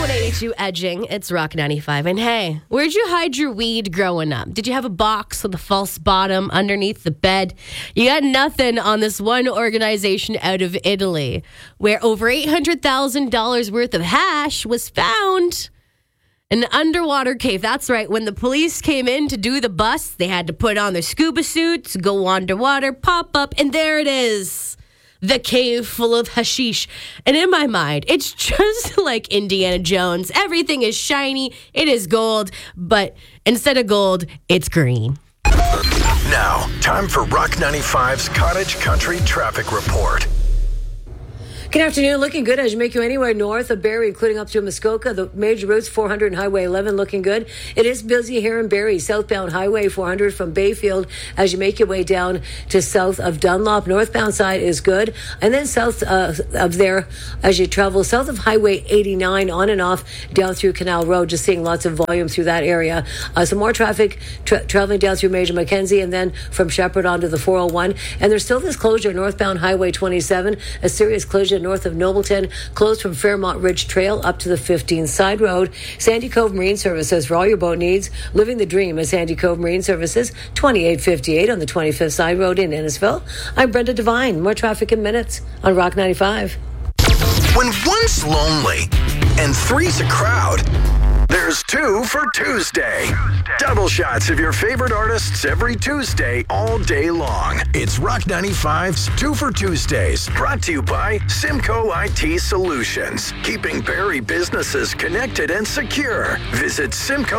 182 Edging. It's Rock 95. And hey, where'd you hide your weed growing up? Did you have a box with a false bottom underneath the bed? You got nothing on this one organization out of Italy where over $800,000 worth of hash was found. An underwater cave. That's right. When the police came in to do the bust, they had to put on their scuba suits, go underwater, pop up, and there it is. The cave full of hashish. And in my mind, it's just like Indiana Jones. Everything is shiny. It is gold. But instead of gold, it's green. Now, time for Rock 95's Cottage Country Traffic Report. Good afternoon. Looking good as you make your way anywhere north of Barrie, including up to Muskoka. The major routes, 400 and Highway 11, looking good. It is busy here in Barrie. Southbound Highway 400 from Bayfield as you make your way down to south of Dunlop. Northbound side is good. And then south of there, as you travel south of Highway 89 on and off down through Canal Road, just seeing lots of volume through that area. Some more traffic traveling down through Major Mackenzie and then from Shepherd onto the 401. And there's still this closure, northbound Highway 27, a serious collision north of Nobleton, closed from Fairmont Ridge Trail up to the 15 Side Road. Sandy Cove Marine Services, for all your boat needs, living the dream at Sandy Cove Marine Services, 2858 on the 25th Side Road in Innisfil. I'm Brenda Devine. More traffic in minutes on Rock 95. When one's lonely and three's a crowd, there's two for Tuesday. Double shots of your favorite artists every Tuesday, all day long. It's Rock 95's Two for Tuesdays, brought to you by Simcoe IT Solutions, keeping Barrie businesses connected and secure. Visit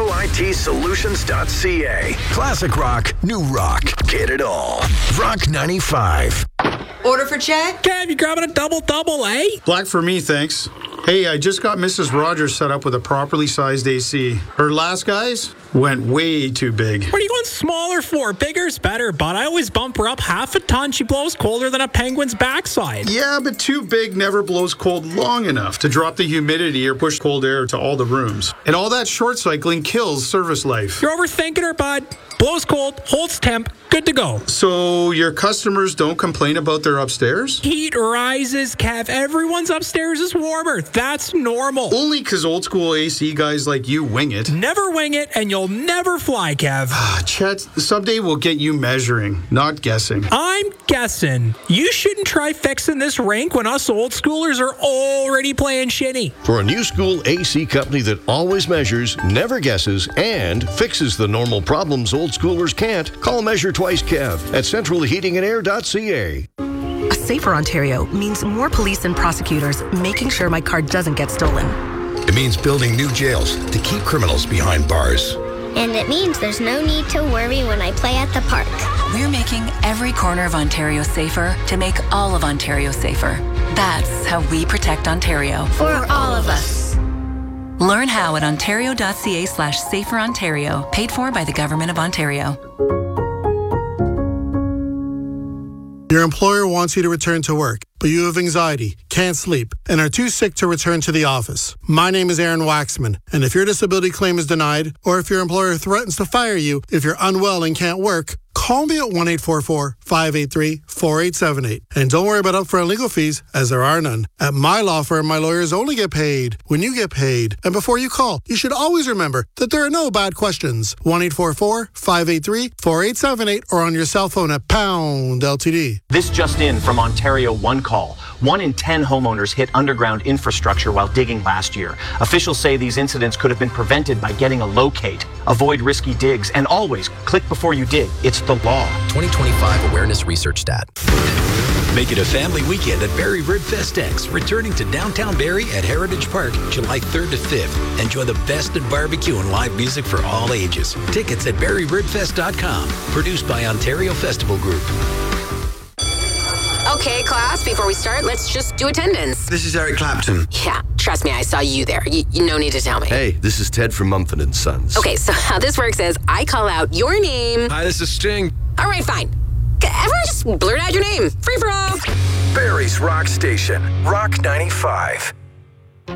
SimcoeITSolutions.ca. Classic rock, new rock, get it all. Rock 95. Order for Chad? Kev, you grabbing a double, eh? Black for me, thanks. Hey, I just got Mrs. Rogers set up with a properly sized AC. Her last guys went way too big. What are you going smaller for? Bigger's better, but I always bump her up half a ton. She blows colder than a penguin's backside. Yeah, but too big never blows cold long enough to drop the humidity or push cold air to all the rooms. And all that short cycling kills service life. You're overthinking her, bud. Blows cold, holds temp, good to go. So your customers don't complain about their upstairs? Heat rises, Kev. Everyone's upstairs is warmer. That's normal. Only because old school AC guys like you wing it. Never wing it, and you'll never fly, Kev. Chet, someday we'll get you measuring, not guessing. I'm guessing. You shouldn't try fixing this rink when us old schoolers are already playing shitty. For a new school AC company that always measures, never guesses, and fixes the normal problems old schoolers can't, call Measure Twice Kev at centralheatingandair.ca. A safer Ontario means more police and prosecutors making sure my car doesn't get stolen. It means building new jails to keep criminals behind bars. And it means there's no need to worry when I play at the park. We're making every corner of Ontario safer to make all of Ontario safer. That's how we protect Ontario. For all of us. Learn how at ontario.ca/saferontario, paid for by the Government of Ontario. Your employer wants you to return to work, but you have anxiety, can't sleep, and are too sick to return to the office. My name is Aaron Waxman, and if your disability claim is denied, or if your employer threatens to fire you if you're unwell and can't work, call me at 1-844-583-4878. And don't worry about upfront legal fees, as there are none. At my law firm, my lawyers only get paid when you get paid. And before you call, you should always remember that there are no bad questions. 1-844-583-4878 or on your cell phone at pound LTD. This just in from Ontario One Call. 1 in 10 homeowners hit underground infrastructure while digging last year. Officials say these incidents could have been prevented by getting a locate. Avoid risky digs and always click before you dig. It's the law. 2025 Awareness Research Stat. Make it a family weekend at Barrie Ribfest X, returning to downtown Barrie at Heritage Park, July 3rd to 5th. Enjoy the best in barbecue and live music for all ages. Tickets at barrieribfest.com. Produced by Ontario Festival Group. Okay, class, before we start, let's just do attendance. This is Eric Clapton. Yeah, trust me, I saw you there. You no need to tell me. Hey, this is Ted from Mumford & Sons. Okay, so how this works is I call out your name. Hi, this is Sting. All right, fine. Everyone just blurt out your name. Free for all. Barrie's Rock Station, Rock 95.